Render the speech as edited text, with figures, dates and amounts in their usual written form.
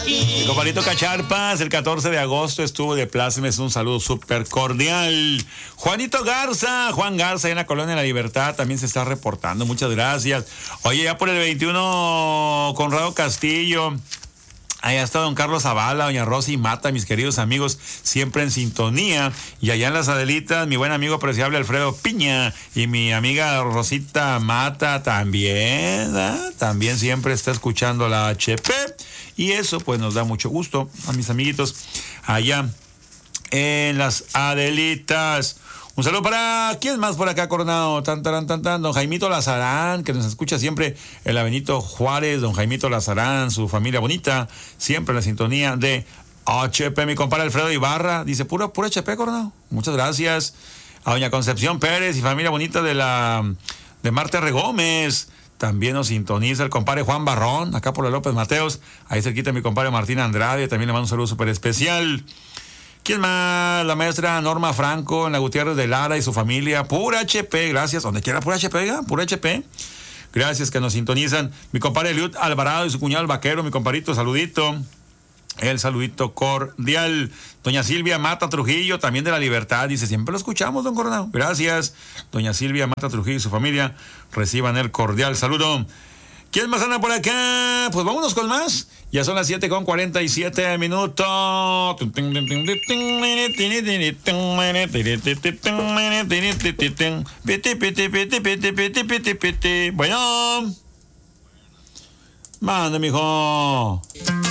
Mi compadrito Cacharpas, el 14 de agosto estuvo de plácemes, un saludo súper cordial. Juanito Garza, Juan Garza, en la Colonia de la Libertad, también se está reportando, muchas gracias. Oye, ya por el 21, Conrado Castillo. Allá está don Carlos Zavala, doña Rosy Mata, mis queridos amigos, siempre en sintonía. Y allá en las Adelitas, mi buen amigo apreciable Alfredo Piña y mi amiga Rosita Mata también, ¿eh? También siempre está escuchando la HP. Y eso pues nos da mucho gusto a mis amiguitos allá en las Adelitas. Un saludo para, ¿quién más por acá, Coronado? Don Jaimito Lazarán, que nos escucha siempre, el Benito Juárez, don Jaimito Lazarán, su familia bonita, siempre en la sintonía de HP. Mi compadre Alfredo Ibarra, dice, pura HP, Coronado. Muchas gracias. A doña Concepción Pérez y familia bonita de Marte R. Gómez. También nos sintoniza el compadre Juan Barrón, acá por la López Mateos. Ahí cerquita mi compadre Martín Andrade, también le mando un saludo súper especial. ¿Quién más? La maestra Norma Franco en la Gutiérrez de Lara y su familia. Pura HP, gracias. Donde quiera, pura HP, oiga, pura HP. Gracias que nos sintonizan. Mi compadre Eliud Alvarado y su cuñado el Vaquero, mi compadrito, saludito. El saludito cordial. Doña Silvia Mata Trujillo, también de la Libertad, dice, siempre lo escuchamos, don Coronado. Gracias. Doña Silvia Mata Trujillo y su familia, reciban el cordial saludo. ¿Quién más anda por acá? Pues vámonos con más. Ya son las 7:47 minutos. Bueno. Mande, mijo.